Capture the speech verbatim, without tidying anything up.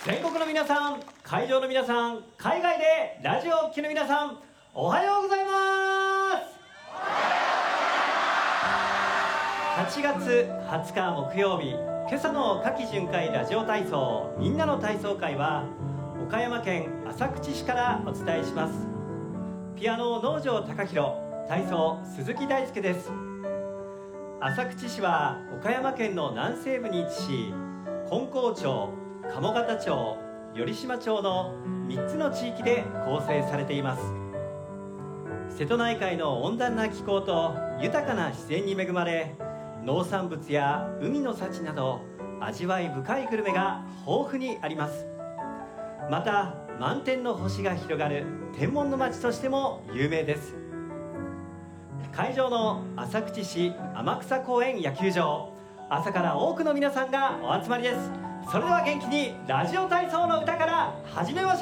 全国の皆さん、会場の皆さん、海外でラジオをお聞きの皆さん、おはようございます。はちがつはつか木曜日、今朝の夏季巡回ラジオ体操みんなの体操会は岡山県浅口市からお伝えします。ピアノ能條貴弘、体操鈴木大輔です。浅口市は岡山県の南西部に位置し、金光町、鴨方町、頼島町のみっつの地域で構成されています。瀬戸内海の温暖な気候と豊かな自然に恵まれ、農産物や海の幸など味わい深いグルメが豊富にあります。また満天の星が広がる天文の街としても有名です。会場の浅口市天草公園野球場、朝から多くの皆さんがお集まりです。それでは元気にラジオ体操の歌から始めましょう。